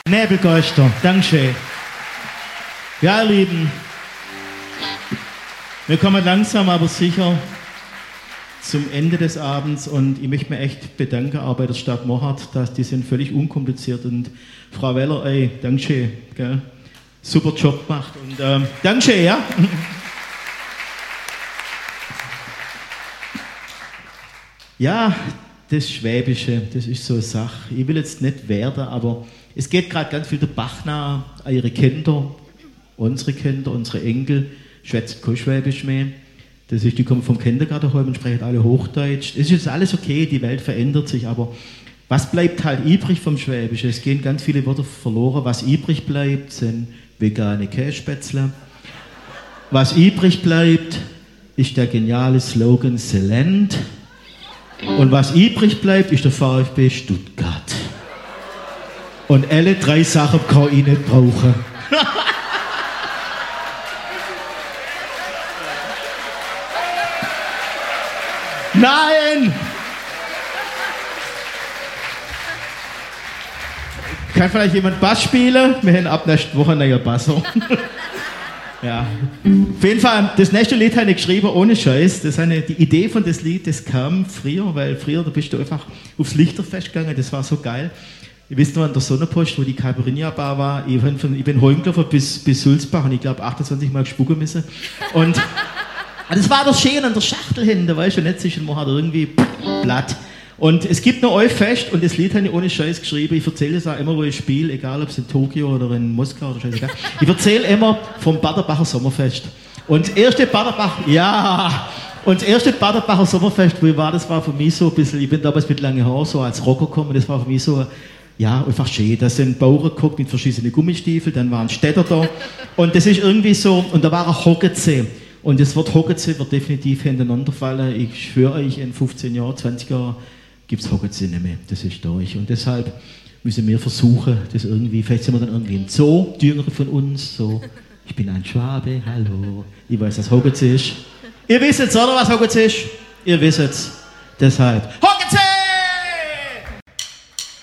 Nebelgeister, Dankeschön. Ja, ihr Lieben, wir kommen langsam, aber sicher zum Ende des Abends und ich möchte mich echt bedanken, auch bei der Stadt Mohardt, dass die sind völlig unkompliziert und Frau Weller, ey, Dankeschön, gell? Super Job gemacht und Dankeschön, ja? Ja, das Schwäbische, das ist so eine Sache. Ich will jetzt nicht werden, aber es geht gerade ganz viel der Bach nach an ihre Kinder, unsere Enkel, schwätzen kein Schwäbisch mehr. Die kommen vom Kindergarten heim und sprechen alle Hochdeutsch. Es ist jetzt alles okay, die Welt verändert sich, aber was bleibt halt übrig vom Schwäbischen? Es gehen ganz viele Wörter verloren. Was übrig bleibt, sind vegane Kässpätzle. Was übrig bleibt, ist der geniale Slogan Selend. Und was übrig bleibt, ist der VfB Stuttgart. Und alle drei Sachen kann ich nicht brauchen. Nein! Kann vielleicht jemand Bass spielen? Wir haben ab nächste Woche einen neuen Basser. Ja. Auf jeden Fall, das nächste Lied habe ich geschrieben, ohne Scheiß. Die Idee von das Lied, das kam früher, weil früher, da bist du einfach aufs Lichterfest gegangen, das war so geil. Ich weiß noch an der Sonnenpost, wo die Caipirinha-Bar war, ich bin heimgelaufen bis Sulzbach und ich glaube 28 Mal gespucken müssen. Und das war doch schön an der Schachtel hin, da weißt du nicht, zwischen man hat irgendwie Blatt. Und es gibt noch ein Fest und das Lied habe ich ohne Scheiß geschrieben. Ich erzähle es auch immer, wo ich spiele, egal ob es in Tokio oder in Moskau oder scheißegal. Ich erzähle immer vom Baderbacher Sommerfest. Und das erste Baderbacher Sommerfest, wo ich war, das war für mich so ein bisschen, ich bin damals mit langen Haaren so als Rocker gekommen, das war für mich so, ja, einfach schön. Da sind Bauern geguckt mit verschiedenen Gummistiefeln, dann waren Städter da. Und das ist irgendwie so, und da war ein Hocketsee. Und das Wort Hocketsee wird definitiv hintereinander fallen. Ich schwöre euch, in 15 Jahren, 20 Jahren gibt es Hocketsee nicht mehr. Das ist durch. Und deshalb müssen wir versuchen, das irgendwie, vielleicht sind wir dann irgendwie im Zoo, die Jüngeren von uns, so, ich bin ein Schwabe, hallo. Ich weiß, was Hocketsee ist. Ihr wisst jetzt, oder was Hocketsee ist? Ihr wisst es. Deshalb, Hocketsee!